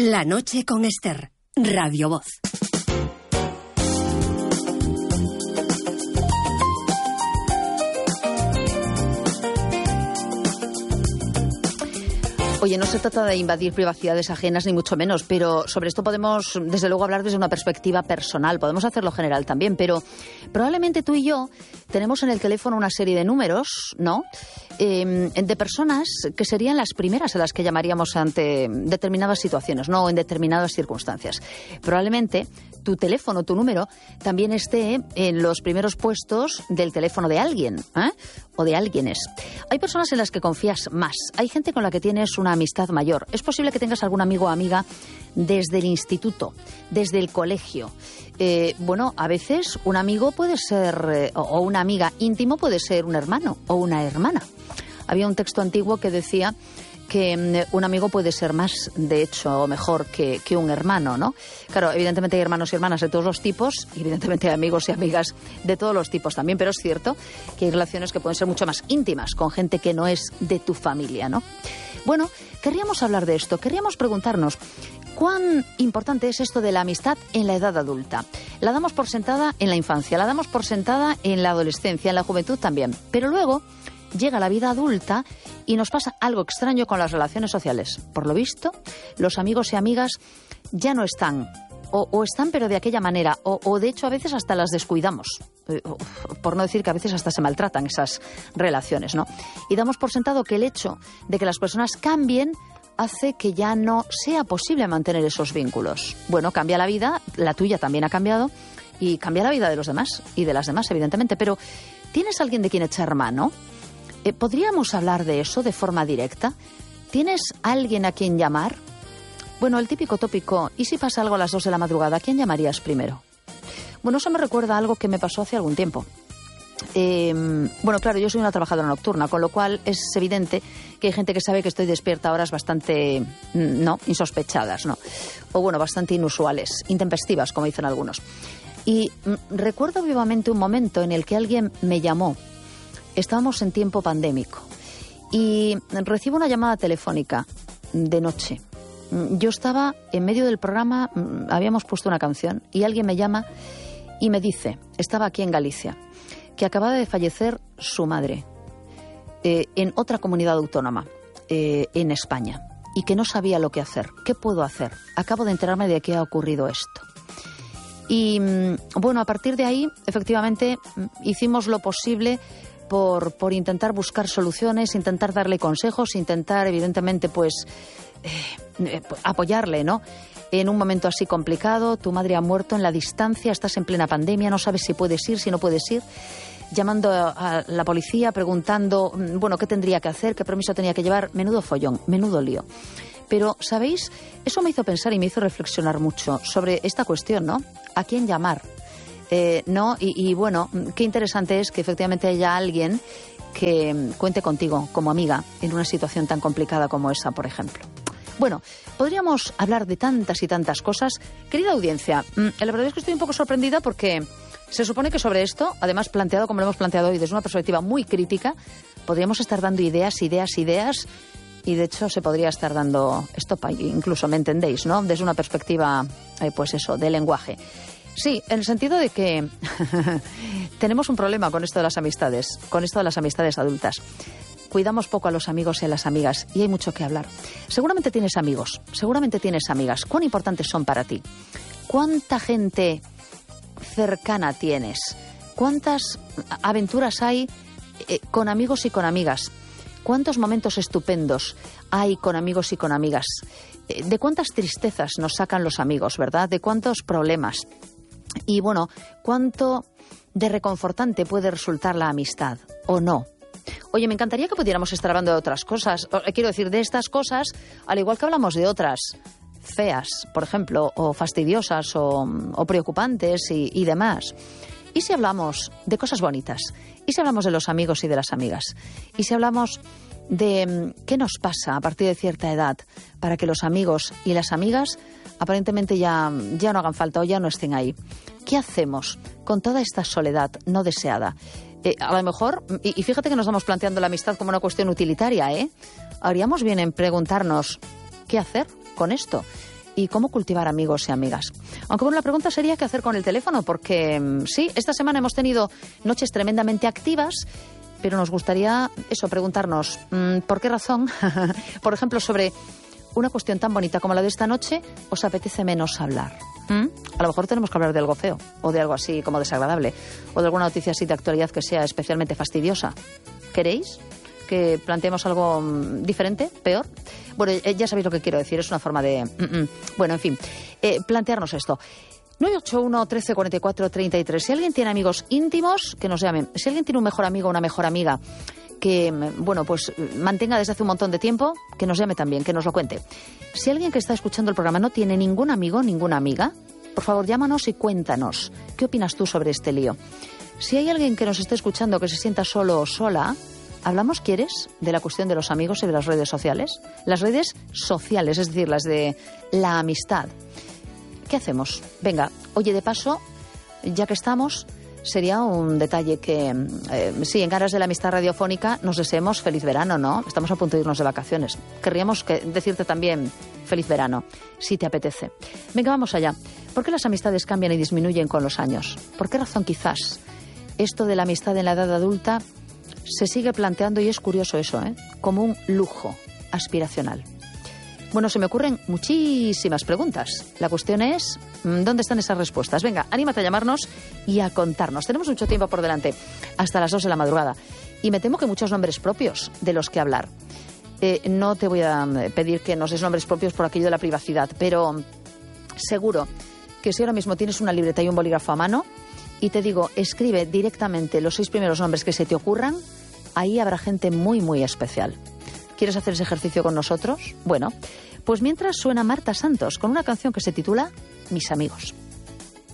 La noche con Esther, Radio Voz. Oye, no se trata de invadir privacidades ajenas, ni mucho menos, pero sobre esto podemos, desde luego, hablar desde una perspectiva personal. Podemos hacerlo general también, pero probablemente tú y yo tenemos en el teléfono una serie de números, ¿no?, de personas que serían las primeras a las que llamaríamos ante determinadas situaciones, ¿no?, o en determinadas circunstancias. Probablemente tu teléfono, tu número, también esté en los primeros puestos del teléfono de alguien, o de alguienes. Hay personas en las que confías más. Hay gente con la que tienes una amistad mayor. Es posible que tengas algún amigo o amiga desde el instituto, desde el colegio. Bueno, a veces un amigo puede ser, o una amiga íntimo puede ser un hermano o una hermana. Había un texto antiguo que decía que un amigo puede ser más, de hecho, mejor que un hermano, ¿no? Claro, evidentemente hay hermanos y hermanas de todos los tipos, y evidentemente hay amigos y amigas de todos los tipos también, pero es cierto que hay relaciones que pueden ser mucho más íntimas con gente que no es de tu familia, ¿no? Bueno, querríamos hablar de esto, querríamos preguntarnos ¿cuán importante es esto de la amistad en la edad adulta? La damos por sentada en la infancia, la damos por sentada en la adolescencia, en la juventud también, pero luego llega la vida adulta y nos pasa algo extraño con las relaciones sociales. Por lo visto, los amigos y amigas ya no están, o están pero de aquella manera, o de hecho a veces hasta las descuidamos, por no decir que a veces hasta se maltratan esas relaciones, ¿no? Y damos por sentado que el hecho de que las personas cambien hace que ya no sea posible mantener esos vínculos. Bueno, cambia la vida, la tuya también ha cambiado, y cambia la vida de los demás, y de las demás, evidentemente, pero ¿tienes alguien de quien echar mano? ¿Podríamos hablar de eso de forma directa? ¿Tienes alguien a quien llamar? Bueno, el típico tópico, ¿y si pasa algo a las 2 de la madrugada? ¿A quién llamarías primero? Bueno, eso me recuerda a algo que me pasó hace algún tiempo. Bueno, claro, yo soy una trabajadora nocturna, con lo cual es evidente que hay gente que sabe que estoy despierta a horas bastante, no, insospechadas, ¿no? O bueno, bastante inusuales, intempestivas, como dicen algunos. Y recuerdo vivamente un momento en el que alguien me llamó. Estábamos en tiempo pandémico y recibo una llamada telefónica de noche. Yo estaba en medio del programa, habíamos puesto una canción y alguien me llama y me dice, estaba aquí en Galicia, que acababa de fallecer su madre en otra comunidad autónoma, en España, y que no sabía lo que hacer. ¿Qué puedo hacer? Acabo de enterarme de que ha ocurrido esto. Y bueno, a partir de ahí, efectivamente, hicimos lo posible por intentar buscar soluciones, intentar darle consejos, intentar, evidentemente, pues apoyarle, ¿no? En un momento así complicado, tu madre ha muerto en la distancia, estás en plena pandemia, no sabes si puedes ir, si no puedes ir, llamando a la policía, preguntando, bueno, qué tendría que hacer, qué permiso tenía que llevar, menudo follón, menudo lío. Pero, ¿sabéis? Eso me hizo pensar y me hizo reflexionar mucho sobre esta cuestión, ¿no? ¿A quién llamar? ¿No? Y bueno, qué interesante es que efectivamente haya alguien que cuente contigo como amiga en una situación tan complicada como esa, por ejemplo. Bueno, podríamos hablar de tantas y tantas cosas. Querida audiencia, la verdad es que estoy un poco sorprendida porque se supone que sobre esto, además planteado como lo hemos planteado hoy desde una perspectiva muy crítica, podríamos estar dando ideas, y de hecho se podría estar dando estopa, incluso, ¿me entendéis?, ¿no? Desde una perspectiva, pues eso, de lenguaje. Sí, en el sentido de que tenemos un problema con esto de las amistades, adultas. Cuidamos poco a los amigos y a las amigas y hay mucho que hablar. Seguramente tienes amigos, seguramente tienes amigas. ¿Cuán importantes son para ti? ¿Cuánta gente cercana tienes? ¿Cuántas aventuras hay con amigos y con amigas? ¿Cuántos momentos estupendos hay con amigos y con amigas? ¿De cuántas tristezas nos sacan los amigos, verdad? ¿De cuántos problemas? Y bueno, ¿cuánto de reconfortante puede resultar la amistad o no? Oye, me encantaría que pudiéramos estar hablando de otras cosas. Quiero decir, de estas cosas, al igual que hablamos de otras feas, por ejemplo, o fastidiosas o preocupantes y demás. ¿Y si hablamos de cosas bonitas? ¿Y si hablamos de los amigos y de las amigas? ¿Y si hablamos de qué nos pasa a partir de cierta edad para que los amigos y las amigas aparentemente ya no hagan falta o ya no estén ahí? ¿Qué hacemos con toda esta soledad no deseada? A lo mejor, y fíjate que nos estamos planteando la amistad como una cuestión utilitaria, haríamos bien en preguntarnos qué hacer con esto. y cómo cultivar amigos y amigas. Aunque bueno, la pregunta sería qué hacer con el teléfono, porque sí, esta semana hemos tenido noches tremendamente activas, pero nos gustaría preguntarnos por qué razón, por ejemplo, sobre una cuestión tan bonita como la de esta noche, os apetece menos hablar. A lo mejor tenemos que hablar de algo feo, o de algo así como desagradable, o de alguna noticia así de actualidad que sea especialmente fastidiosa. ¿Queréis que planteemos algo diferente, peor? Bueno, ya sabéis lo que quiero decir, es una forma de... Bueno, en fin, plantearnos esto. 981 13 44 33. Si alguien tiene amigos íntimos, que nos llamen. Si alguien tiene un mejor amigo o una mejor amiga que, bueno, pues mantenga desde hace un montón de tiempo, que nos llame también, que nos lo cuente. Si alguien que está escuchando el programa no tiene ningún amigo, ninguna amiga, por favor, llámanos y cuéntanos. ¿Qué opinas tú sobre este lío? Si hay alguien que nos esté escuchando que se sienta solo o sola, ¿hablamos, quieres, de la cuestión de los amigos y de las redes sociales? Las redes sociales, es decir, las de la amistad. ¿Qué hacemos? Venga, oye, de paso, ya que estamos, sería un detalle que, sí, en aras de la amistad radiofónica, nos deseemos feliz verano, ¿no? Estamos a punto de irnos de vacaciones. Querríamos decirte también feliz verano, si te apetece. Venga, vamos allá. ¿Por qué las amistades cambian y disminuyen con los años? ¿Por qué razón quizás esto de la amistad en la edad adulta se sigue planteando, y es curioso eso, como un lujo aspiracional? Bueno, se me ocurren muchísimas preguntas. La cuestión es, ¿dónde están esas respuestas? Venga, anímate a llamarnos y a contarnos. Tenemos mucho tiempo por delante, hasta las 2 de la madrugada. Y me temo que muchos nombres propios de los que hablar. No te voy a pedir que nos des nombres propios por aquello de la privacidad, pero seguro que si ahora mismo tienes una libreta y un bolígrafo a mano y te digo, escribe directamente los 6 primeros nombres que se te ocurran, ahí habrá gente muy, muy especial. ¿Quieres hacer ese ejercicio con nosotros? Bueno, pues mientras suena Marta Santos con una canción que se titula Mis amigos.